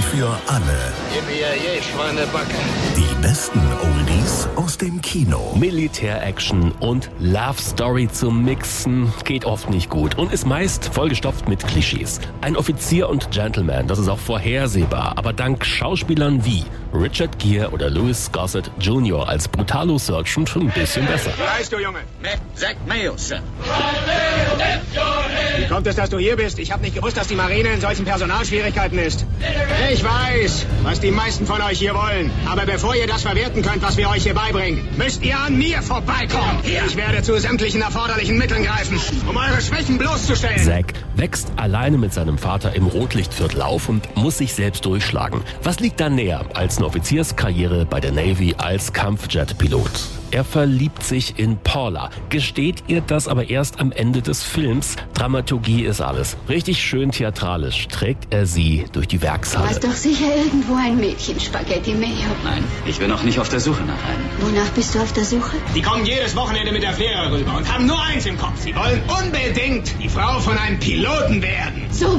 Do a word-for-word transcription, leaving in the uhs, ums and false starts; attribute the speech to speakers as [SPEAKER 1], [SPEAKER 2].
[SPEAKER 1] für alle.
[SPEAKER 2] Gib mir je Schweinebacke.
[SPEAKER 1] Die besten Oldies aus dem Kino.
[SPEAKER 3] Militär-Action und Love-Story zum Mixen geht oft nicht gut und ist meist vollgestopft mit Klischees. Ein Offizier und Gentleman, das ist auch vorhersehbar, aber dank Schauspielern wie Richard Gere oder Louis Gossett Junior als Brutalo Surgeon schon ein bisschen besser.
[SPEAKER 2] Wie heißt du, Junge?
[SPEAKER 4] Zack Mayo, Sir.
[SPEAKER 2] Wie kommt es, dass du hier bist? Ich habe nicht gewusst, dass die Marine in solchen Personalschwierigkeiten ist. Ich weiß, was die meisten von euch hier wollen. Aber bevor ihr das verwerten könnt, was wir euch hier beibringen, müsst ihr an mir vorbeikommen. Ich werde zu sämtlichen erforderlichen Mitteln greifen, um eure Schwächen bloßzustellen.
[SPEAKER 3] Zack wächst alleine mit seinem Vater im Rotlichtviertel auf und muss sich selbst durchschlagen. Was liegt da näher als eine Offizierskarriere bei der Navy als Kampfjet-Pilot? Er verliebt sich in Paula, gesteht ihr das aber erst am Ende des Films. Dramaturgie ist alles. Richtig schön theatralisch trägt er sie durch die
[SPEAKER 5] Du
[SPEAKER 3] Werkshalle.
[SPEAKER 5] hast doch sicher irgendwo ein Mädchen, Spaghetti Mayo.
[SPEAKER 4] Nein, ich bin noch nicht auf der Suche nach einem.
[SPEAKER 5] Wonach bist du auf der Suche?
[SPEAKER 2] Die kommen jedes Wochenende mit der Fähre rüber und haben nur eins im Kopf. Sie wollen unbedingt die Frau von einem Piloten werden.
[SPEAKER 5] So